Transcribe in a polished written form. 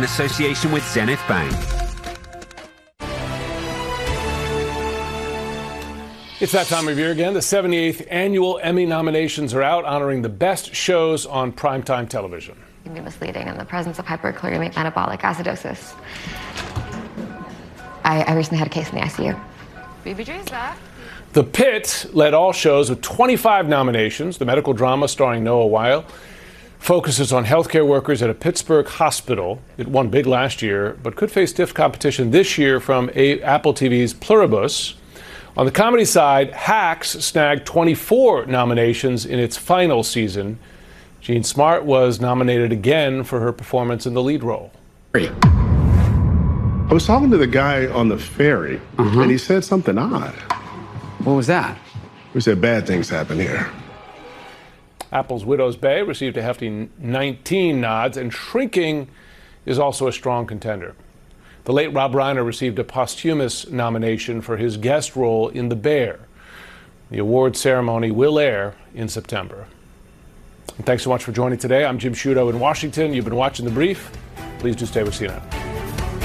in association with Zenith Bank. It's that time of year again. The 78th annual Emmy nominations are out, honoring the best shows on primetime television. It can be misleading in the presence of hyperchloremic metabolic acidosis. I recently had a case in the ICU. BBJ's back. The Pit led all shows with 25 nominations. The medical drama starring Noah Weil focuses on healthcare workers at a Pittsburgh hospital. It won big last year, but could face stiff competition this year from Apple TV's Pluribus. On the comedy side, Hacks snagged 24 nominations in its final season. Jean Smart was nominated again for her performance in the lead role. I was talking to the guy on the ferry, and he said something odd. What was that? He said bad things happen here. Apple's Widow's Bay received a hefty 19 nods, and Shrinking is also a strong contender. The late Rob Reiner received a posthumous nomination for his guest role in The Bear. The award ceremony will air in September. And thanks so much for joining today. I'm Jim Sciutto in Washington. You've been watching The Brief. Please do stay with CNN.